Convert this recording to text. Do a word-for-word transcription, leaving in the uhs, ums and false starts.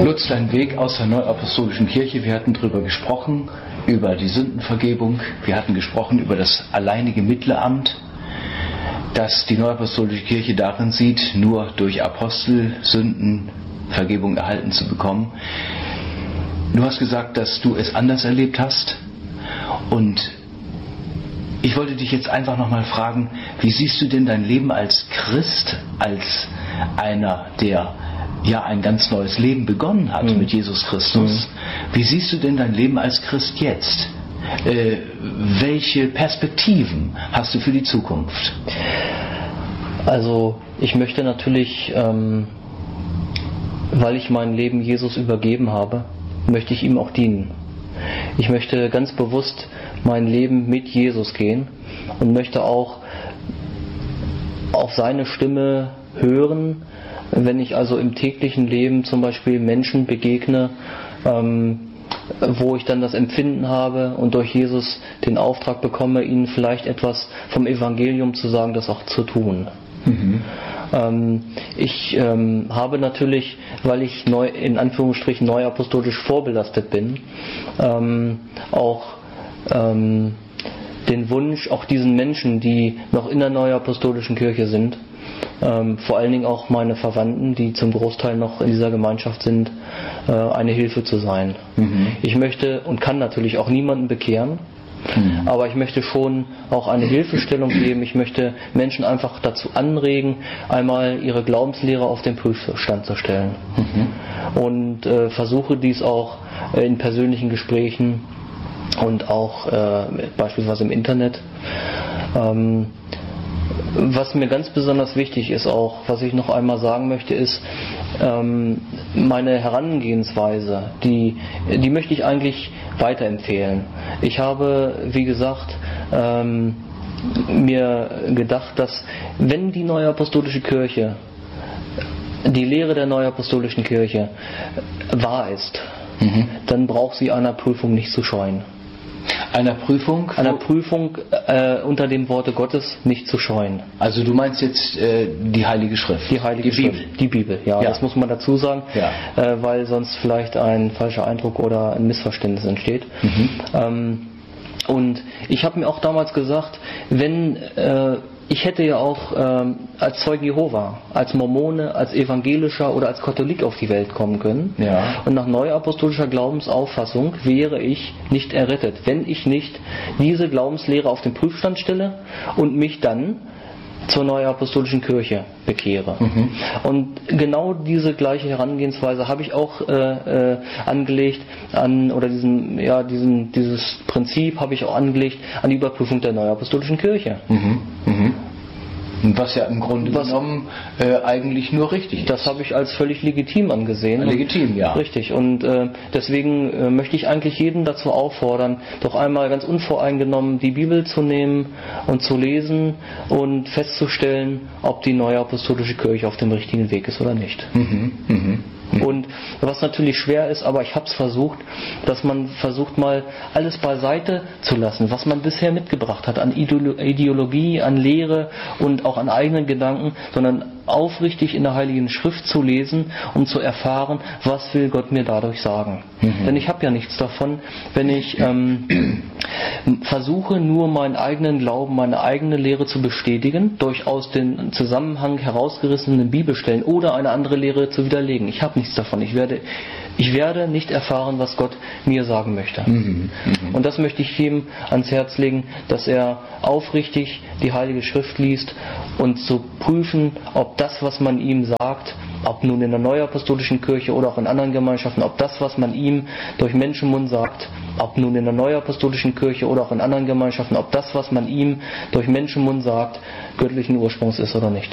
Lutz, dein Weg aus der Neuapostolischen Kirche, wir hatten darüber gesprochen, über die Sündenvergebung, wir hatten gesprochen über das alleinige Mittleramt, das die Neuapostolische Kirche darin sieht, nur durch Apostel Sündenvergebung erhalten zu bekommen. Du hast gesagt, dass du es anders erlebt hast, und ich wollte dich jetzt einfach nochmal fragen, wie siehst du denn dein Leben als Christ, als einer, der ja ein ganz neues Leben begonnen hat mhm. mit Jesus Christus? Mhm. Wie siehst du denn dein Leben als Christ jetzt? Äh, welche Perspektiven hast du für die Zukunft? Also ich möchte natürlich, ähm, weil ich mein Leben Jesus übergeben habe, möchte ich ihm auch dienen. Ich möchte ganz bewusst mein Leben mit Jesus gehen und möchte auch auf seine Stimme hören, wenn ich also im täglichen Leben zum Beispiel Menschen begegne, ähm, wo ich dann das Empfinden habe und durch Jesus den Auftrag bekomme, ihnen vielleicht etwas vom Evangelium zu sagen, das auch zu tun. Mhm. Ähm, ich ähm, habe natürlich, weil ich neu, in Anführungsstrichen neuapostolisch vorbelastet bin, ähm, auch ähm, den Wunsch, auch diesen Menschen, die noch in der neuapostolischen Kirche sind, ähm, vor allen Dingen auch meine Verwandten, die zum Großteil noch in dieser Gemeinschaft sind, äh, eine Hilfe zu sein. Mhm. Ich möchte und kann natürlich auch niemanden bekehren, mhm. aber ich möchte schon auch eine Hilfestellung geben. Ich möchte Menschen einfach dazu anregen, einmal ihre Glaubenslehre auf den Prüfstand zu stellen. Mhm. Und äh, versuche dies auch äh, in persönlichen Gesprächen und auch äh, beispielsweise im Internet. Ähm, was mir ganz besonders wichtig ist auch, was ich noch einmal sagen möchte, ist ähm, meine Herangehensweise, die, die möchte ich eigentlich weiterempfehlen. Ich habe, wie gesagt, ähm, mir gedacht, dass wenn die Neuapostolische Kirche, die Lehre der Neuapostolischen Kirche wahr ist, mhm. dann braucht sie einer Prüfung nicht zu scheuen. Einer Prüfung? Einer Prüfung äh, unter dem Worte Gottes nicht zu scheuen. Also du meinst jetzt äh, die Heilige Schrift? Die Heilige die Schrift. Bibel. Die Bibel, ja, ja. Das muss man dazu sagen, ja. äh, weil sonst vielleicht ein falscher Eindruck oder ein Missverständnis entsteht. Mhm. Ähm, und ich habe mir auch damals gesagt, wenn äh, ich hätte ja auch ähm, als Zeuge Jehova, als Mormone, als Evangelischer oder als Katholik auf die Welt kommen können. Ja. Und nach neuapostolischer Glaubensauffassung wäre ich nicht errettet, wenn ich nicht diese Glaubenslehre auf den Prüfstand stelle und mich dann zur Neuapostolischen Kirche bekehre. Mhm. Und genau diese gleiche Herangehensweise habe ich auch äh, äh, angelegt an, oder diesen, ja, diesen, dieses Prinzip habe ich auch angelegt an die Überprüfung der Neuapostolischen Kirche. Mhm. Mhm. Was ja im Grunde Was, genommen äh, eigentlich nur richtig ist. Das habe ich als völlig legitim angesehen. Legitim, ja. Richtig. Und äh, deswegen äh, möchte ich eigentlich jeden dazu auffordern, doch einmal ganz unvoreingenommen die Bibel zu nehmen und zu lesen und festzustellen, ob die Neuapostolische Kirche auf dem richtigen Weg ist oder nicht. Mhm. Mhm. Und was natürlich schwer ist, aber ich habe es versucht, dass man versucht mal alles beiseite zu lassen, was man bisher mitgebracht hat an Ideologie, an Lehre und auch an eigenen Gedanken, sondern aufrichtig in der Heiligen Schrift zu lesen, um zu erfahren, was will Gott mir dadurch sagen. Mhm. Denn ich habe ja nichts davon, wenn ich ähm, versuche, nur meinen eigenen Glauben, meine eigene Lehre zu bestätigen, durch aus dem Zusammenhang herausgerissenen Bibelstellen oder eine andere Lehre zu widerlegen. Ich habe nichts davon. Ich werde, ich werde nicht erfahren, was Gott mir sagen möchte. Mhm. Mhm. Und das möchte ich ihm ans Herz legen, dass er aufrichtig die Heilige Schrift liest und zu prüfen, ob das, was man ihm sagt, ob nun in der Neuapostolischen Kirche oder auch in anderen Gemeinschaften, ob das, was man ihm durch Menschenmund sagt, ob nun in der Neuapostolischen Kirche oder auch in anderen Gemeinschaften, ob das, was man ihm durch Menschenmund sagt, göttlichen Ursprungs ist oder nicht.